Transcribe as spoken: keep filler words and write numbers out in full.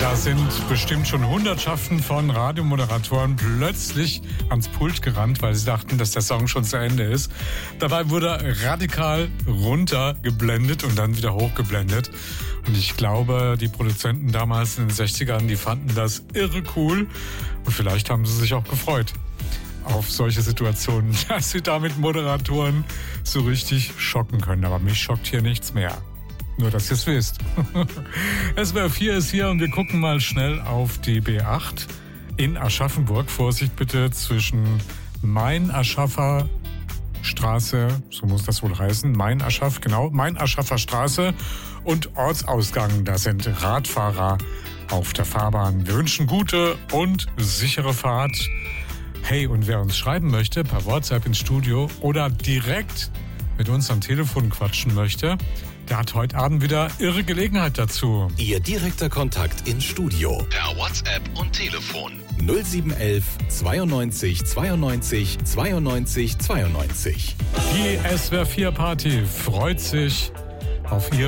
Da sind bestimmt schon Hundertschaften von Radiomoderatoren plötzlich ans Pult gerannt, weil sie dachten, dass der Song schon zu Ende ist. Dabei wurde er radikal runtergeblendet und dann wieder hochgeblendet. Und ich glaube, die Produzenten damals in den sechzigern, die fanden das irre cool. Und vielleicht haben sie sich auch gefreut auf solche Situationen, dass sie damit Moderatoren so richtig schocken können. Aber mich schockt hier nichts mehr. Nur, dass ihr es wisst. S W R vier ist hier und wir gucken mal schnell auf die B acht in Aschaffenburg. Vorsicht bitte zwischen Main-Aschaffer Straße, so muss das wohl heißen, Main-Aschaff, genau, Main-Aschaffer Straße und Ortsausgang. Da sind Radfahrer auf der Fahrbahn. Wir wünschen gute und sichere Fahrt. Hey, und wer uns schreiben möchte, per WhatsApp ins Studio oder direkt mit uns am Telefon quatschen möchte, der hat heute Abend wieder irre Gelegenheit dazu. Ihr direkter Kontakt ins Studio. Per WhatsApp und Telefon. null sieben eins eins zweiundneunzig zweiundneunzig zweiundneunzig zweiundneunzig. Die S W R vier Party freut sich auf ihr